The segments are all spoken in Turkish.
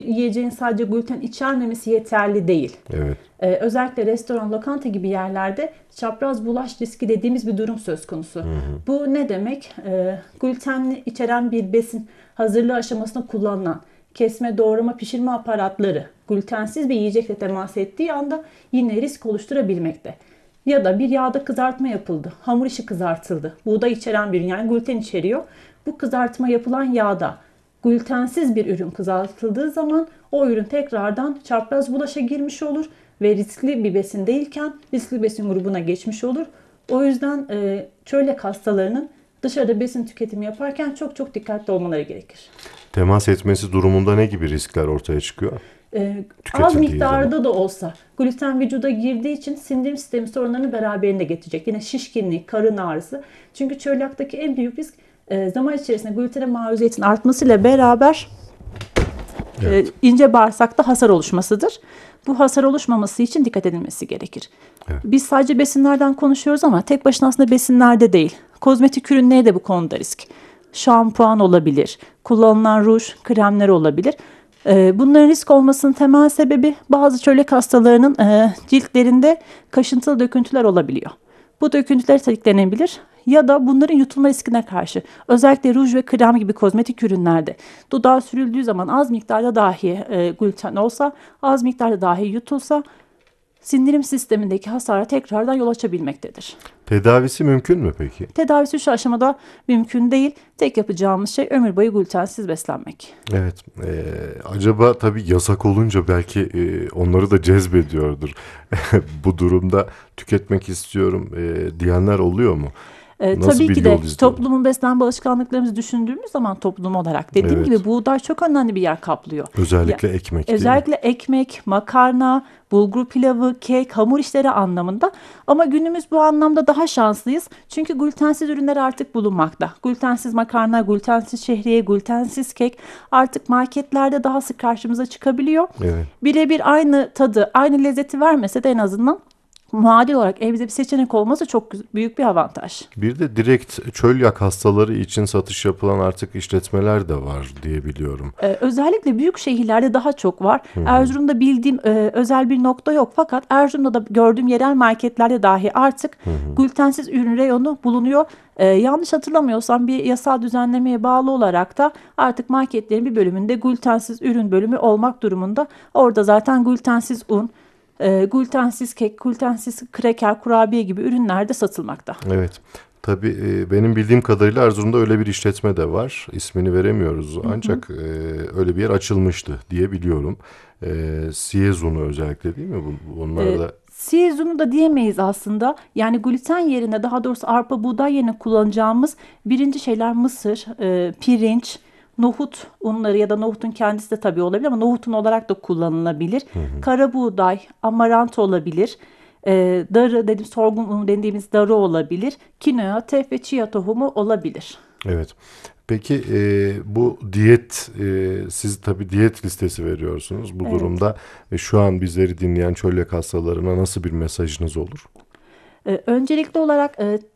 Yiyeceğin sadece gluten içermemesi yeterli değil. Evet. Özellikle restoran, lokanta gibi yerlerde çapraz bulaş riski dediğimiz bir durum söz konusu. Hı hı. Bu ne demek? Glutenli içeren bir besin hazırlığı aşamasında kullanılan kesme, doğrama, pişirme aparatları glutensiz bir yiyecekle temas ettiği anda yine risk oluşturabilmekte. Ya da bir yağda kızartma yapıldı, hamur işi kızartıldı, buğday içeren bir ürün, yani gluten içeriyor. Bu kızartma yapılan yağda glutensiz bir ürün kızartıldığı zaman o ürün tekrardan çapraz bulaşa girmiş olur ve riskli bir besin değilken riskli besin grubuna geçmiş olur. O yüzden çölyak hastalarının dışarıda besin tüketimi yaparken çok çok dikkatli olmaları gerekir. Temas etmesi durumunda ne gibi riskler ortaya çıkıyor Az tüketildiği zaman? miktarda da olsa gluten vücuda girdiği için sindirim sistemi sorunlarını beraberinde getirecek. Yine şişkinlik, karın ağrısı. Çünkü çölyaktaki en büyük risk zaman içerisinde glutene maruziyetin artmasıyla beraber Evet. ince bağırsakta hasar oluşmasıdır. Bu hasar oluşmaması için dikkat edilmesi gerekir. Evet. Biz sadece besinlerden konuşuyoruz ama tek başına aslında besinlerde değil. Kozmetik ürünleri de bu konuda risk. Şampuan olabilir, kullanılan ruj, kremler olabilir. Bunların risk olmasının temel sebebi bazı çölyak hastalarının ciltlerinde kaşıntılı döküntüler olabiliyor. Bu döküntüler tetiklenebilir ya da bunların yutulma riskine karşı özellikle ruj ve krem gibi kozmetik ürünlerde dudağa sürüldüğü zaman az miktarda dahi gluten olsa, az miktarda dahi yutulsa sindirim sistemindeki hasara tekrardan yol açabilmektedir. Tedavisi mümkün mü peki? Tedavisi şu aşamada mümkün değil. Tek yapacağımız şey ömür boyu glutensiz beslenmek. Evet. Acaba tabii yasak olunca belki onları da cezbediyordur. Bu durumda tüketmek istiyorum diyenler oluyor mu? Nasıl Tabii bir ki yol de izliyorlar? toplumun beslenme alışkanlıklarımızı düşündüğümüz zaman toplum olarak dediğim Evet. gibi buğday çok önemli bir yer kaplıyor. Ya, Özellikle ekmek değil mi? özellikle ekmek, makarna, bulgur pilavı, kek, hamur işleri anlamında. Ama günümüz bu anlamda daha şanslıyız. Çünkü glutensiz ürünler artık bulunmakta. Glutensiz makarna, glutensiz şehriye, glutensiz kek artık marketlerde daha sık karşımıza çıkabiliyor. Evet. Birebir aynı tadı, aynı lezzeti vermese de en azından muadil olarak evde bir seçenek olması çok büyük bir avantaj. Bir de direkt çölyak hastaları için satış yapılan artık işletmeler de var diye biliyorum. Özellikle büyük şehirlerde daha çok var. Hı hı. Erzurum'da bildiğim özel bir nokta yok. Fakat Erzurum'da da gördüğüm yerel marketlerde dahi artık Hı hı. glutensiz ürün reyonu bulunuyor. Yanlış hatırlamıyorsam bir yasal düzenlemeye bağlı olarak da artık marketlerin bir bölümünde glutensiz ürün bölümü olmak durumunda. Orada zaten glutensiz un, glutensiz kek, glutensiz kraker, kurabiye gibi ürünler de satılmakta. Evet. Tabii benim bildiğim kadarıyla Erzurum'da öyle bir işletme de var. İsmini veremiyoruz Hı hı. ancak öyle bir yer açılmıştı diye biliyorum. Siyezun'u özellikle değil mi? Bunlar da Siyezunu da diyemeyiz aslında. Yani gluten yerine, daha doğrusu arpa buğday yerine kullanacağımız birinci şeyler mısır, pirinç, nohut unları ya da nohutun kendisi de tabii olabilir ama nohut unu olarak da kullanılabilir. hı hı. Kara buğday, amarant olabilir. Darı dedim, sorgun unu dediğimiz darı olabilir. Kinoa, tef ve chia tohumu olabilir. Evet. Peki bu diyet siz tabii diyet listesi veriyorsunuz. Bu Evet. durumda şu an bizleri dinleyen çölyak hastalarına nasıl bir mesajınız olur? Öncelikli olarak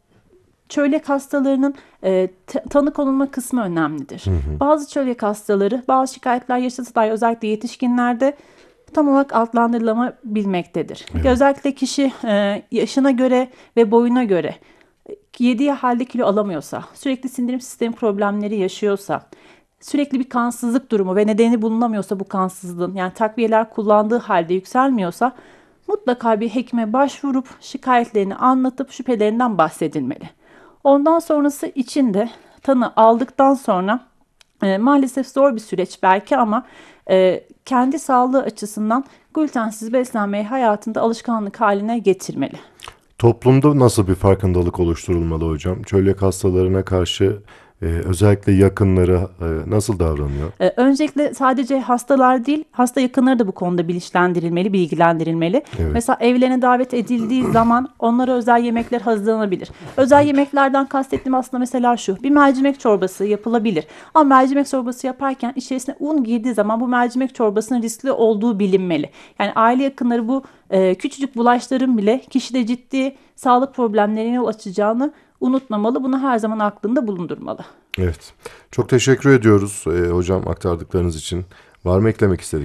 çölyak hastalarının tanı konulma kısmı önemlidir. Hı hı. Bazı çölyak hastaları bazı şikayetler yaşasa dahi özellikle yetişkinlerde tam olarak adlandırılabilmektedir. Evet. Özellikle kişi yaşına göre ve boyuna göre yediği halde kilo alamıyorsa, sürekli sindirim sistemi problemleri yaşıyorsa, sürekli bir kansızlık durumu ve nedeni bulunamıyorsa bu kansızlığın, yani takviyeler kullandığı halde yükselmiyorsa mutlaka bir hekime başvurup şikayetlerini anlatıp şüphelerinden bahsedilmeli. Ondan sonrası için de tanı aldıktan sonra maalesef zor bir süreç belki ama kendi sağlığı açısından glutensiz beslenmeyi hayatında alışkanlık haline getirmeli. Toplumda nasıl bir farkındalık oluşturulmalı hocam? Çölyak hastalarına karşı özellikle yakınları nasıl davranıyor? Öncelikle sadece hastalar değil, hasta yakınları da bu konuda bilinçlendirilmeli, bilgilendirilmeli. Evet. Mesela evlerine davet edildiği zaman onlara özel yemekler hazırlanabilir. Özel yemeklerden kastettiğim aslında mesela şu: bir mercimek çorbası yapılabilir. Ama mercimek çorbası yaparken içerisine un girdiği zaman bu mercimek çorbasının riskli olduğu bilinmeli. Yani aile yakınları bu küçücük bulaşların bile kişide ciddi sağlık problemlerine yol açacağını unutmamalı. Bunu her zaman aklında bulundurmalı. Evet. Çok teşekkür ediyoruz hocam aktardıklarınız için. Var mı eklemek istedikleri?